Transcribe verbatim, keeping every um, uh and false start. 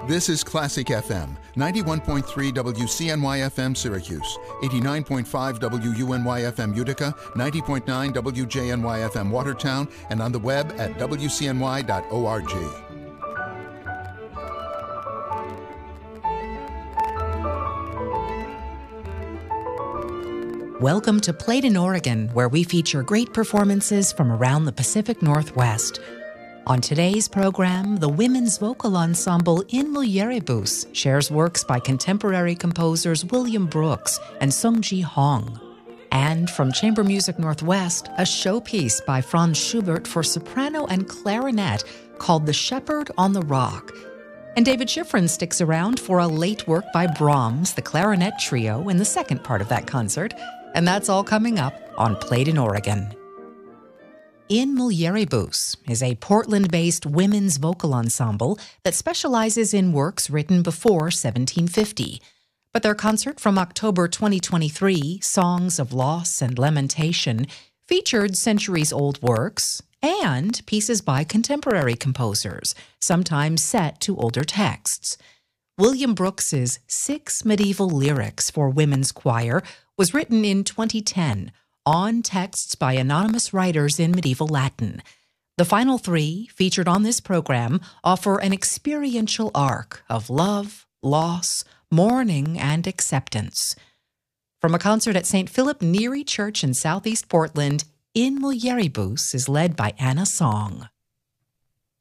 This is Classic F M, ninety-one point three W C N Y F M Syracuse, eighty-nine point five W U N Y F M Utica, ninety point nine W J N Y F M Watertown, and on the web at W C N Y dot org. Welcome to Played in Oregon, where we feature great performances from around the Pacific Northwest. On today's program, the women's vocal ensemble In Mulieribus shares works by contemporary composers William Brooks and Sung-Ji Hong. And from Chamber Music Northwest, a showpiece by Franz Schubert for soprano and clarinet called The Shepherd on the Rock. And David Schifrin sticks around for a late work by Brahms, the clarinet trio, in the second part of that concert. And that's all coming up on Played in Oregon. In Mulieribus is a Portland-based women's vocal ensemble that specializes in works written before seventeen fifty. But their concert from October twenty twenty-three, Songs of Loss and Lamentation, featured centuries-old works and pieces by contemporary composers, sometimes set to older texts. William Brooks's Six Medieval Lyrics for Women's Choir was written in twenty ten on texts by anonymous writers in medieval Latin. The final three, featured on this program, offer an experiential arc of love, loss, mourning, and acceptance. From a concert at Saint Philip Neri Church in Southeast Portland, In Mulieribus is led by Anna Song.